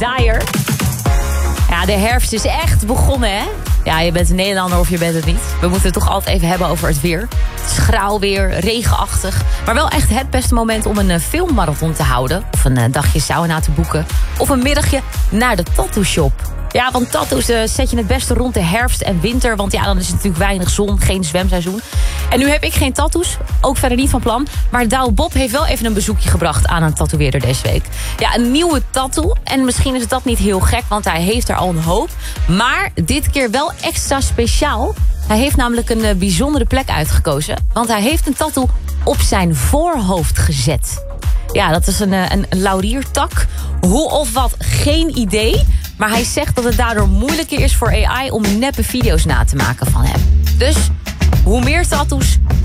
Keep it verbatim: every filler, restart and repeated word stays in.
Desire. Ja, de herfst is echt begonnen, hè? Ja, je bent een Nederlander of je bent het niet. We moeten het toch altijd even hebben over het weer. Het is grauw weer, regenachtig. Maar wel echt het beste moment om een uh, filmmarathon te houden. Of een uh, dagje sauna te boeken. Of een middagje naar de tattoo shop. Ja, want tattoos uh, zet je het beste rond de herfst en winter. Want ja, dan is het natuurlijk weinig zon, geen zwemseizoen. En nu heb ik geen tattoos, ook verder niet van plan. Maar Douw Bob heeft wel even een bezoekje gebracht aan een tatoeëerder deze week. Ja, een nieuwe tattoo. En misschien is dat niet heel gek, want hij heeft er al een hoop. Maar dit keer wel extra speciaal. Hij heeft namelijk een uh, bijzondere plek uitgekozen. Want hij heeft een tattoo op zijn voorhoofd gezet. Ja, dat is een, een, een lauriertak. Hoe of wat, geen idee. Maar hij zegt dat het daardoor moeilijker is voor A I om neppe video's na te maken van hem. Dus hoe meer tattoos,